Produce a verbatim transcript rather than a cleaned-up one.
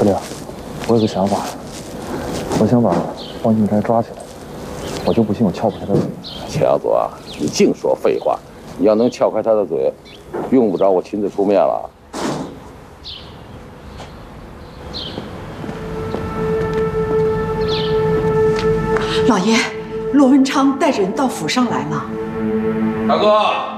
司令，我有个想法，我想把汪庆斋抓起来，我就不信我撬不开他的嘴。 强子啊，你净说废话！你要能撬开他的嘴，用不着我亲自出面了。 老爷，罗文昌带着人到府上来了。 大哥。